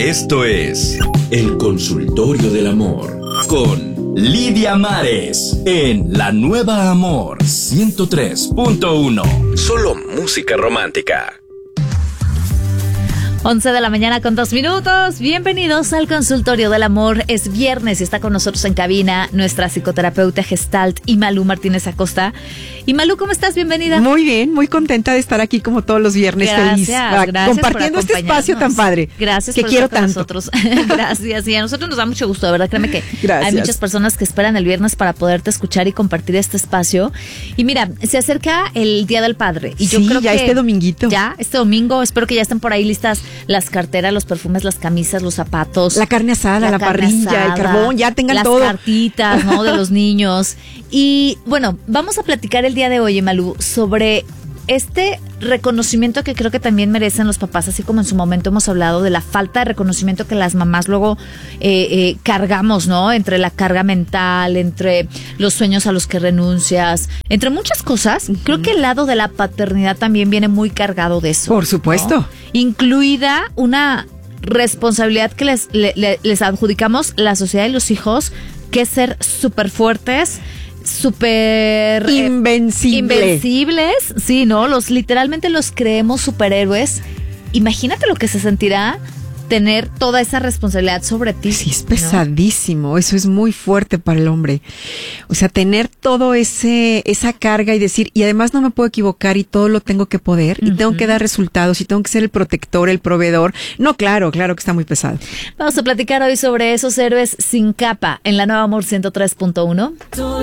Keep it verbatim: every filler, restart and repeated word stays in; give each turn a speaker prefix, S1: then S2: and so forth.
S1: Esto es El Consultorio del Amor con Lidia Mares en La Nueva Amor ciento tres punto uno. Solo música romántica.
S2: once de la mañana con dos minutos. Bienvenidos al Consultorio del Amor. Es viernes y está con nosotros en cabina nuestra psicoterapeuta Gestalt, Imalú Martínez Acosta. Imalú, ¿cómo estás? Bienvenida.
S3: Muy bien, muy contenta de estar aquí como todos los viernes.
S2: Gracias,
S3: feliz.
S2: Gracias
S3: compartiendo este espacio tan padre.
S2: Gracias
S3: que
S2: por
S3: quiero
S2: estar con
S3: tanto.
S2: nosotros. Gracias. Y a nosotros nos da mucho gusto, de verdad. Créeme que
S3: Gracias.
S2: Hay muchas personas que esperan el viernes para poderte escuchar y compartir este espacio. Y mira, se acerca el Día del Padre. Y yo
S3: Sí,
S2: creo
S3: ya
S2: que
S3: este dominguito.
S2: Ya, este domingo. Espero que ya estén por ahí listas las carteras, los perfumes, las camisas, los zapatos.
S3: La carne asada, la, la
S2: carne
S3: parrilla,
S2: asada,
S3: el carbón, ya tengan
S2: las
S3: todo.
S2: Las cartitas, ¿no? De los niños. Y bueno, vamos a platicar el día de hoy, Malú, sobre este reconocimiento que creo que también merecen los papás, así como en su momento hemos hablado de la falta de reconocimiento que las mamás luego eh, eh, cargamos, ¿no? Entre la carga mental, entre los sueños a los que renuncias, entre muchas cosas. Uh-huh. Creo que el lado de la paternidad también viene muy cargado de eso.
S3: Por supuesto.
S2: ¿No? Incluida una responsabilidad que les, le, les adjudicamos la sociedad y los hijos, que es ser súper fuertes, súper
S3: invencibles.
S2: Eh, invencibles, sí, ¿no? Los literalmente los creemos superhéroes. Imagínate lo que se sentirá tener toda esa responsabilidad sobre ti.
S3: Sí, es pesadísimo, ¿no? Eso es muy fuerte para el hombre. O sea, tener todo ese esa carga y decir, y además no me puedo equivocar y todo lo tengo que poder, uh-huh. y tengo que dar resultados y tengo que ser el protector, el proveedor. No, claro, claro que está muy pesado.
S2: Vamos a platicar hoy sobre esos héroes sin capa en La Nueva Amor ciento tres punto uno.